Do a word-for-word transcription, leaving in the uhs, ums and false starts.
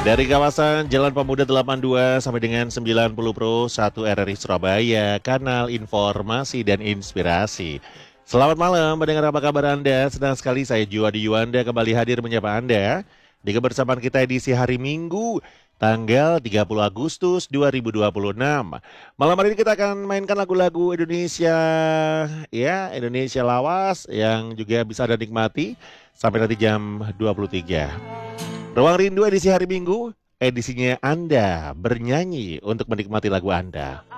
Dari kawasan Jalan Pemuda delapan puluh dua sampai dengan sembilan puluh Pro satu R R I Surabaya, kanal informasi dan inspirasi. Selamat malam, mendengar apa kabar Anda? Senang sekali saya Juwadi Yuanda kembali hadir menyapa Anda di kebersamaan kita edisi hari Minggu, tanggal tiga puluh Agustus dua ribu dua puluh enam. Malam hari ini kita akan mainkan lagu-lagu Indonesia, ya Indonesia lawas yang juga bisa Anda nikmati sampai nanti jam dua puluh tiga. Ruang Rindu edisi hari Minggu, edisinya Anda bernyanyi untuk menikmati lagu Anda.